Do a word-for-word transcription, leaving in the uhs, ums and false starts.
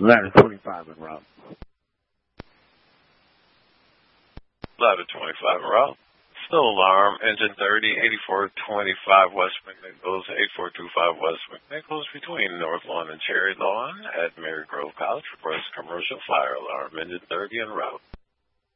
Ladder twenty-five en route. Ladder twenty-five en route. Still alarm. Engine thirty, eighty-four twenty-five West McNichols, eighty-four twenty-five West McNichols between North Lawn and Cherry Lawn at Marygrove College. Request commercial fire alarm. Engine thirty en route.